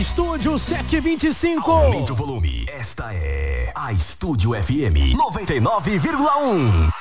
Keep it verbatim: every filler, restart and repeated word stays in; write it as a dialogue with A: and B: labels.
A: Estúdio setecentos e vinte e cinco.
B: Aumente o volume. Esta é a Estúdio F M noventa e nove vírgula um.